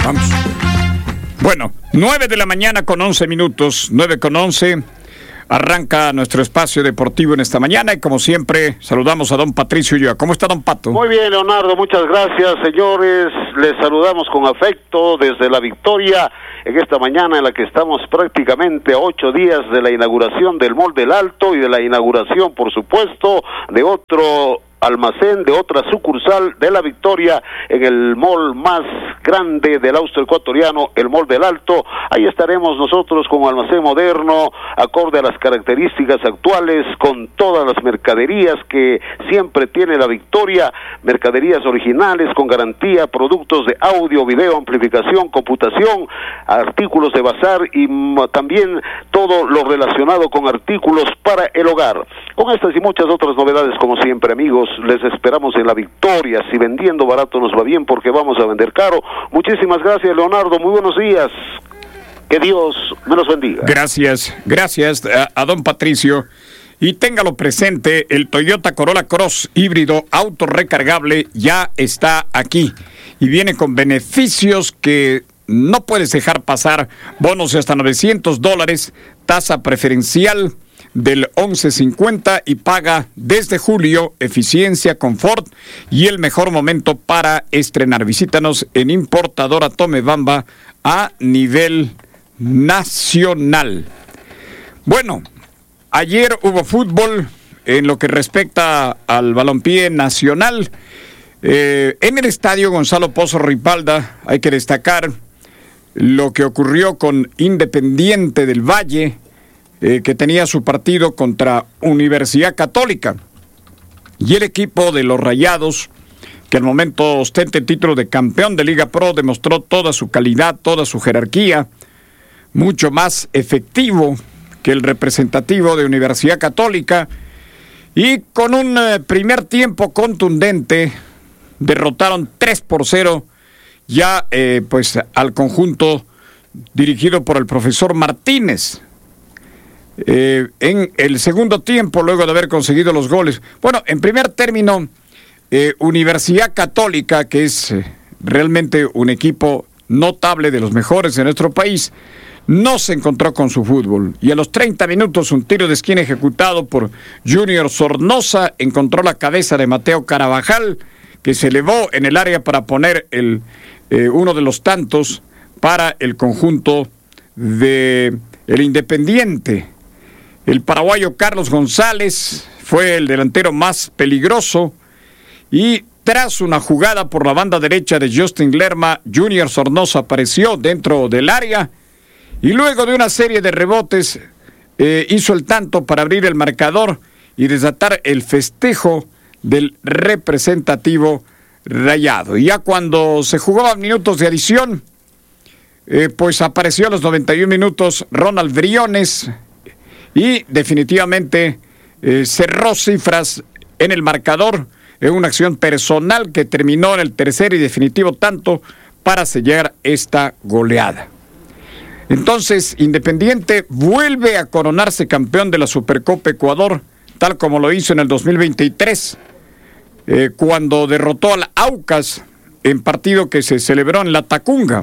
Vamos. Bueno, 9 de la mañana con 11 minutos, 9 con 11. Arranca nuestro espacio deportivo en esta mañana y como siempre saludamos a don Patricio Ulloa. ¿Cómo está don Pato? Muy bien, Leonardo, muchas gracias, señores. Les saludamos con afecto desde la victoria en esta mañana en la que estamos prácticamente a 8 días de la inauguración del Mall del Alto y de la inauguración, por supuesto, de otro almacén, de otra sucursal de la Victoria en el mall más grande del austro ecuatoriano, el Mall del Alto. Ahí estaremos nosotros con un almacén moderno, acorde a las características actuales, con todas las mercaderías que siempre tiene la Victoria, mercaderías originales con garantía, productos de audio, video, amplificación, computación, artículos de bazar y también todo lo relacionado con artículos para el hogar. Con estas y muchas otras novedades, como siempre, amigos, les esperamos en la Victoria. Si vendiendo barato nos va bien, porque vamos a vender caro. Muchísimas gracias, Leonardo. Muy buenos días. Que Dios me los bendiga. Gracias a don Patricio. Y téngalo presente, el Toyota Corolla Cross híbrido auto recargable ya está aquí. Y viene con beneficios que no puedes dejar pasar. Bonos de hasta $900, tasa preferencial del 11.50 y paga desde julio, eficiencia, confort y el mejor momento para estrenar. Visítanos en Importadora Tomebamba a nivel nacional. Bueno, ayer hubo fútbol en lo que respecta al balompié nacional. En el estadio Gonzalo Pozo Ripalda hay que destacar lo que ocurrió con Independiente del Valle, que tenía su partido contra Universidad Católica, y el equipo de los Rayados, que al momento ostenta el título de campeón de Liga Pro, demostró toda su calidad, toda su jerarquía, mucho más efectivo que el representativo de Universidad Católica, y con un primer tiempo contundente derrotaron 3-0 ya pues al conjunto dirigido por el profesor Martínez. En el segundo tiempo, luego de haber conseguido los goles, bueno, en primer término, Universidad Católica, que es realmente un equipo notable, de los mejores de nuestro país, no se encontró con su fútbol, y a los 30 minutos un tiro de esquina ejecutado por Junior Sornosa encontró la cabeza de Mateo Carabajal, que se elevó en el área para poner uno de los tantos para el conjunto de el Independiente. El paraguayo Carlos González fue el delantero más peligroso, y tras una jugada por la banda derecha de Justin Lerma, Junior Sornosa apareció dentro del área y luego de una serie de rebotes hizo el tanto para abrir el marcador y desatar el festejo del representativo Rayado. Y ya cuando se jugaban minutos de adición, pues apareció a los 91 minutos Ronald Briones y definitivamente cerró cifras en el marcador en una acción personal que terminó en el tercer y definitivo tanto para sellar esta goleada. Entonces, Independiente vuelve a coronarse campeón de la Supercopa Ecuador, tal como lo hizo en el 2023, cuando derrotó al Aucas en partido que se celebró en La Tacunga.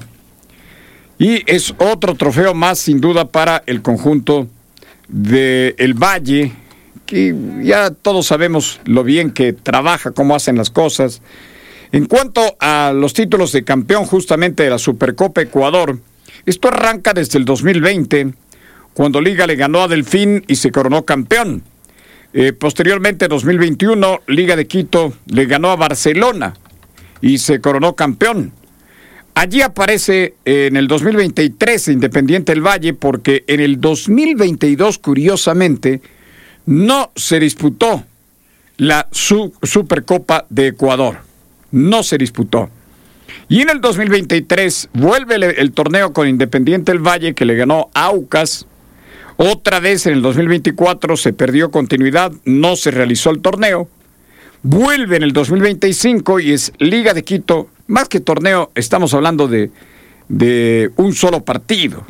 Y es otro trofeo más, sin duda, para el conjunto de El Valle, que ya todos sabemos lo bien que trabaja, cómo hacen las cosas. En cuanto a los títulos de campeón justamente de la Supercopa Ecuador, esto arranca desde el 2020, cuando Liga le ganó a Delfín y se coronó campeón. Posteriormente, en 2021, Liga de Quito le ganó a Barcelona y se coronó campeón. Allí aparece en el 2023 Independiente del Valle, porque en el 2022, curiosamente, no se disputó la Supercopa de Ecuador. No se disputó. Y en el 2023 vuelve el torneo con Independiente del Valle, que le ganó a Aucas. Otra vez en el 2024 se perdió continuidad, no se realizó el torneo. Vuelve en el 2025 y es Liga de Quito. Más que torneo, estamos hablando de un solo partido,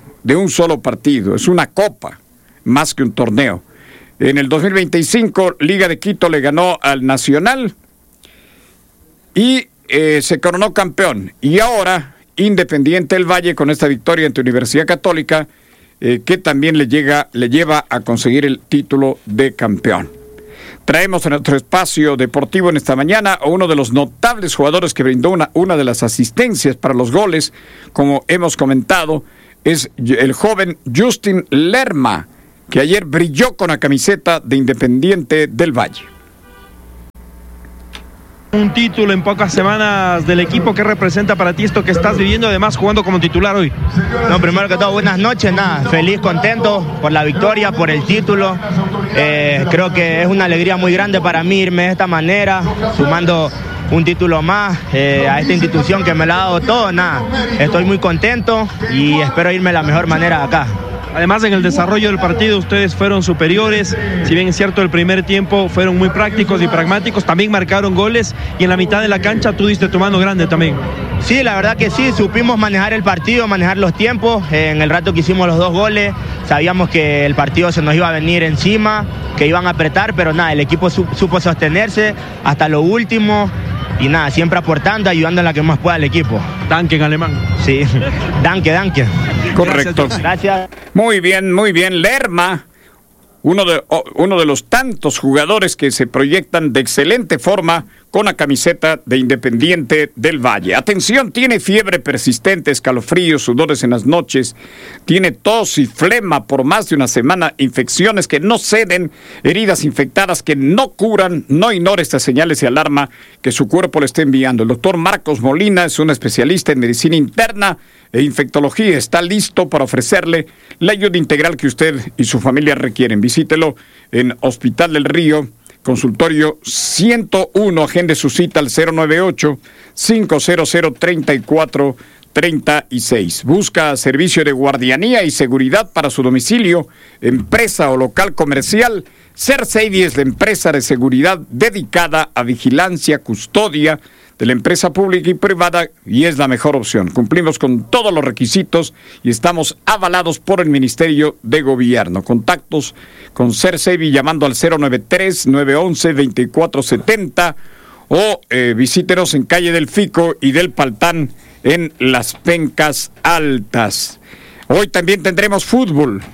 es una copa, más que un torneo. En el 2025, Liga de Quito le ganó al Nacional y se coronó campeón. Y ahora Independiente del Valle con esta victoria ante Universidad Católica, que también le lleva a conseguir el título de campeón. Traemos en nuestro espacio deportivo en esta mañana a uno de los notables jugadores que brindó una de las asistencias para los goles, como hemos comentado, es el joven Justin Lerma, que ayer brilló con la camiseta de Independiente del Valle. Un título en pocas semanas del equipo. ¿Qué representa para ti esto que estás viviendo, además jugando como titular hoy? No, primero que todo, buenas noches, feliz, contento por la victoria, por el título. Creo que es una alegría muy grande para mí irme de esta manera, sumando un título más a esta institución que me lo ha dado todo. Estoy muy contento y espero irme de la mejor manera de acá. Además, en el desarrollo del partido ustedes fueron superiores. Si bien es cierto, el primer tiempo fueron muy prácticos y pragmáticos, también marcaron goles y en la mitad de la cancha tú diste tu mano grande también. Sí, la verdad que sí, supimos manejar el partido, manejar los tiempos. En el rato que hicimos los 2 goles, sabíamos que el partido se nos iba a venir encima, que iban a apretar, pero el equipo supo sostenerse hasta lo último. Y siempre aportando, ayudando en la que más pueda al equipo. Danke en alemán. Sí, danke. Correcto. Gracias. Muy bien. Lerma, uno de los tantos jugadores que se proyectan de excelente forma con la camiseta de Independiente del Valle. Atención, tiene fiebre persistente, escalofríos, sudores en las noches, tiene tos y flema por más de una semana, infecciones que no ceden, heridas infectadas que no curan. No ignore estas señales y alarma que su cuerpo le está enviando. El doctor Marcos Molina es un especialista en medicina interna e infectología. Está listo para ofrecerle la ayuda integral que usted y su familia requieren. Visítelo en Hospital del Río, consultorio 101, agende su cita al 098-500-3436. Busca servicio de guardianía y seguridad para su domicilio, empresa o local comercial. CERSEIDI es la empresa de seguridad dedicada a vigilancia, custodia de la empresa pública y privada y es la mejor opción. Cumplimos con todos los requisitos y estamos avalados por el Ministerio de Gobierno. Contactos con CERSEIDI llamando al 093-911-2470 o visítenos en calle del Fico y del Paltán en Las Pencas Altas. Hoy también tendremos fútbol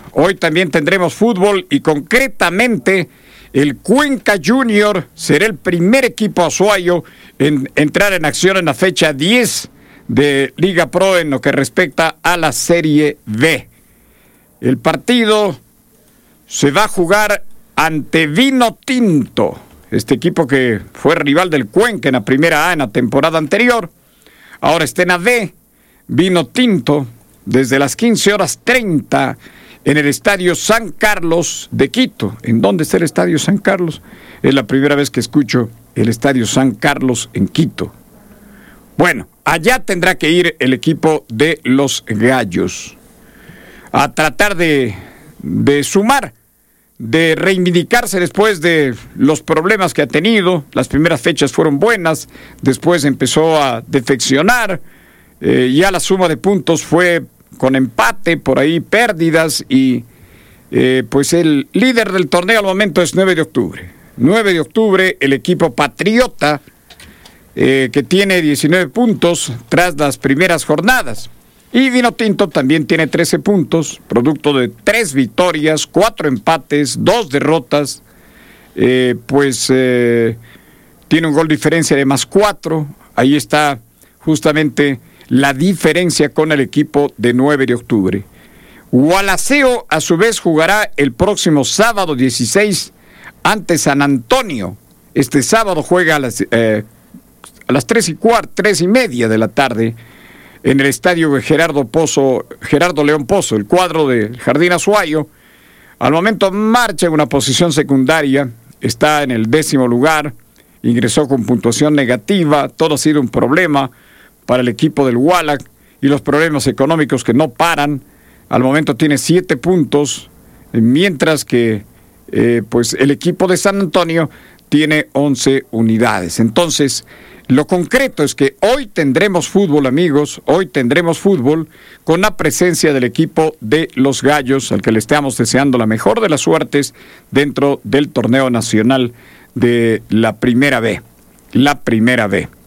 y concretamente el Cuenca Junior será el primer equipo azuayo en entrar en acción en la fecha 10 de Liga Pro en lo que respecta a la Serie B. El partido se va a jugar ante Vino Tinto, este equipo que fue rival del Cuenca en la primera A en la temporada anterior. Ahora está en la B. Vino Tinto desde las 15:30 en el Estadio San Carlos de Quito. ¿En dónde está el Estadio San Carlos? Es la primera vez que escucho el Estadio San Carlos en Quito. Bueno, allá tendrá que ir el equipo de los Gallos a tratar de sumar, de reivindicarse después de los problemas que ha tenido. Las primeras fechas fueron buenas, después empezó a defeccionar, ya la suma de puntos fue con empate, por ahí pérdidas y pues el líder del torneo al momento es 9 de octubre. 9 de octubre, el equipo Patriota, que tiene 19 puntos tras las primeras jornadas. Y Vino Tinto también tiene 13 puntos, producto de 3 victorias, 4 empates, 2 derrotas. Tiene un gol diferencia de +4. Ahí está justamente la diferencia con el equipo de 9 de octubre. Gualaceo, a su vez, jugará el próximo sábado 16 ante San Antonio. Este sábado juega a las 3:15 de la tarde en el estadio Gerardo León Pozo, el cuadro del Jardín Azuayo. Al momento marcha en una posición secundaria, está en el 10º lugar, ingresó con puntuación negativa, todo ha sido un problema para el equipo del Gualac y los problemas económicos que no paran. Al momento tiene 7 puntos, mientras que el equipo de San Antonio tiene 11 unidades. Entonces, lo concreto es que hoy tendremos fútbol, amigos, hoy tendremos fútbol con la presencia del equipo de los Gallos, al que le estamos deseando la mejor de las suertes dentro del torneo nacional de la Primera B.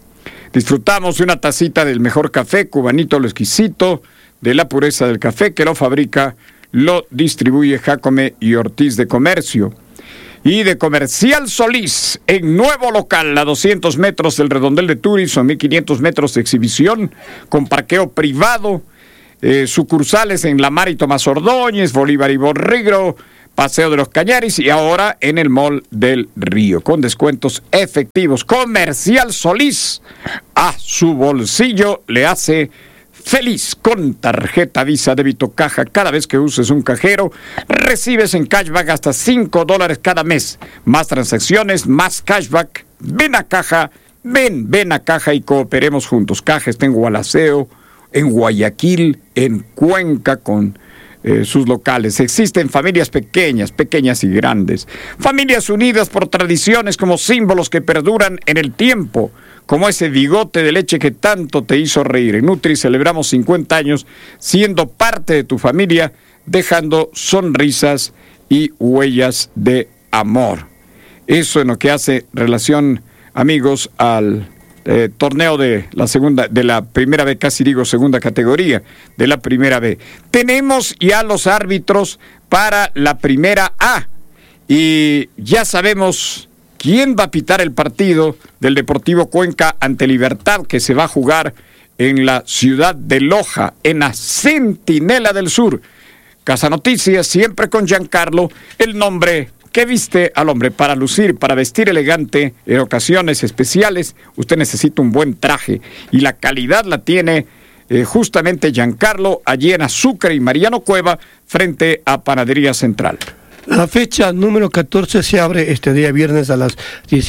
Disfrutamos de una tacita del mejor café, Cubanito lo exquisito, de la pureza del café que lo fabrica, lo distribuye Jacome y Ortiz de Comercio. Y de Comercial Solís, en nuevo local, a 200 metros del redondel de Turis, o 1500 metros de exhibición, con parqueo privado, sucursales en La Mar y Tomás Ordóñez, Bolívar y Borrigro, Paseo de los Cañaris y ahora en el Mall del Río, con descuentos efectivos. Comercial Solís, a su bolsillo le hace feliz. Con tarjeta Visa, débito, caja, cada vez que uses un cajero, recibes en cashback hasta $5 cada mes. Más transacciones, más cashback. Ven a Caja, ven a Caja y cooperemos juntos. Caja está en Gualaceo, en Guayaquil, en Cuenca, con sus locales. Existen familias pequeñas y grandes. Familias unidas por tradiciones como símbolos que perduran en el tiempo, como ese bigote de leche que tanto te hizo reír. En Nutri celebramos 50 años siendo parte de tu familia, dejando sonrisas y huellas de amor. Eso en lo que hace relación, amigos, al torneo de la primera B, casi digo segunda categoría, de la primera B. Tenemos ya los árbitros para la primera A y ya sabemos quién va a pitar el partido del Deportivo Cuenca ante Libertad, que se va a jugar en la ciudad de Loja, en la Centinela del Sur. Casa Noticias, siempre con Giancarlo, el nombre que viste al hombre. Para lucir, para vestir elegante en ocasiones especiales, usted necesita un buen traje y la calidad la tiene justamente Giancarlo, allí en Azúcar y Mariano Cueva, frente a Panadería Central. La fecha número 14 se abre este día viernes a las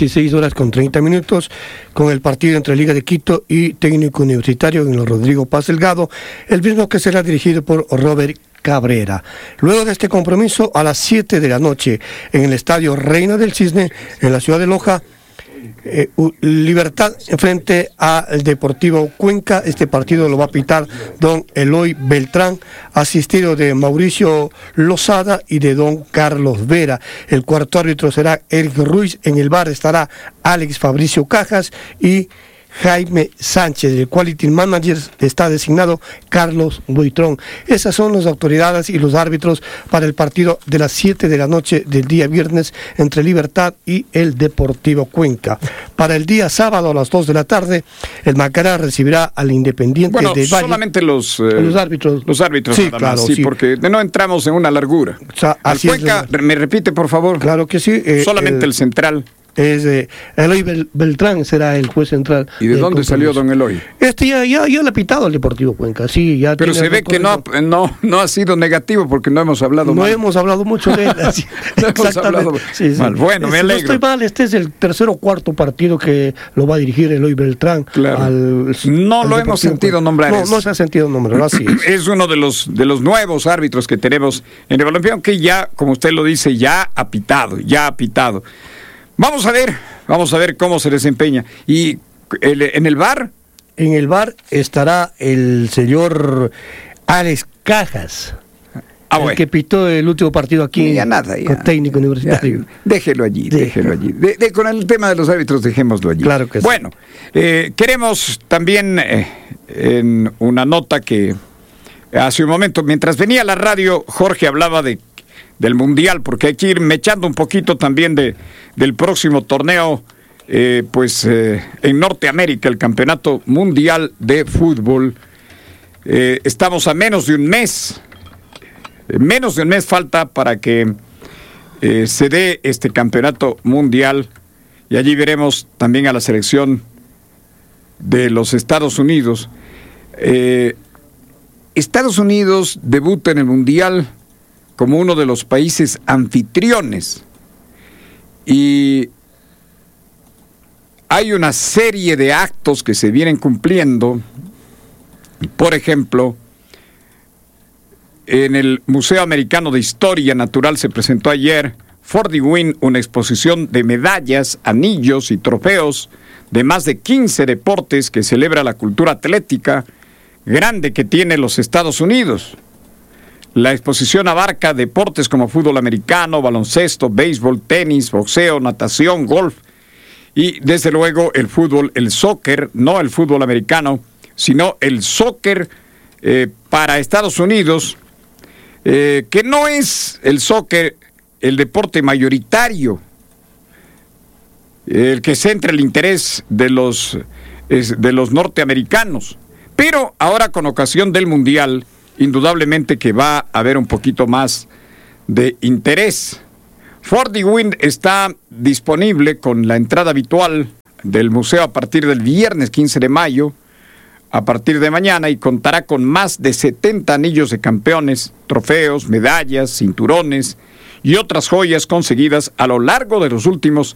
16:30 con el partido entre Liga de Quito y Técnico Universitario en el Rodrigo Paz Delgado, el mismo que será dirigido por Robert Cabrera. Luego de este compromiso, a las 7 de la noche, en el Estadio Reina del Cisne, en la ciudad de Loja, Libertad frente al Deportivo Cuenca. Este partido lo va a pitar don Eloy Beltrán, asistido de Mauricio Lozada y de don Carlos Vera. El cuarto árbitro será Eric Ruiz. En el bar estará Alex Fabricio Cajas y Jaime Sánchez. El Quality Manager está designado Carlos Buitrón. Esas son las autoridades y los árbitros para el partido de las 7 de la noche del día viernes entre Libertad y el Deportivo Cuenca. Para el día sábado a las 2 de la tarde, el Macará recibirá al Independiente de Valle. Solamente los árbitros. Los árbitros, sí, nada claro, más, sí, porque no entramos en una largura. O sea, así Cuenca, ¿me repite, por favor? Claro que sí. Solamente el central. Eloy Beltrán será el juez central. ¿Y de dónde salió don Eloy? Ya le ha pitado al Deportivo Cuenca, sí, ya. Pero se ve que no ha sido negativo porque no hemos hablado mal. No hemos hablado mucho de él. No hemos hablado mal. Bueno, me alegro. No estoy mal, este es el tercer o cuarto partido que lo va a dirigir Eloy Beltrán. Claro. No lo hemos sentido nombrar. No se ha sentido nombrar, así es. Es uno de los nuevos árbitros que tenemos en el balompié, que ya, como usted lo dice, ya ha pitado. Vamos a ver cómo se desempeña. ¿Y en el bar? En el bar estará el señor Alex Cajas, el que pitó el último partido aquí con Técnico Universitario. Déjelo allí. Con el tema de los árbitros, dejémoslo allí. Claro que sí. Bueno, queremos también, en una nota que hace un momento, mientras venía a la radio, Jorge hablaba del Mundial, porque hay que ir mechando un poquito también del próximo torneo, en Norteamérica, el Campeonato Mundial de Fútbol. Estamos a menos de un mes falta para que se dé este Campeonato Mundial, y allí veremos también a la selección de los Estados Unidos. Estados Unidos debuta en el Mundial como uno de los países anfitriones, y hay una serie de actos que se vienen cumpliendo. Por ejemplo, en el Museo Americano de Historia Natural se presentó ayer For the Win, una exposición de medallas, anillos y trofeos de más de 15 deportes que celebra la cultura atlética grande que tiene los Estados Unidos. La exposición abarca deportes como fútbol americano, baloncesto, béisbol, tenis, boxeo, natación, golf Y desde luego el fútbol, el soccer, no el fútbol americano, sino el soccer para Estados Unidos, que no es el soccer el deporte mayoritario, el que centra el interés de los norteamericanos. Pero ahora, con ocasión del Mundial, indudablemente que va a haber un poquito más de interés. 4D Win está disponible con la entrada habitual del museo a partir del viernes 15 de mayo, a partir de mañana, y contará con más de 70 anillos de campeones, trofeos, medallas, cinturones y otras joyas conseguidas a lo largo de los últimos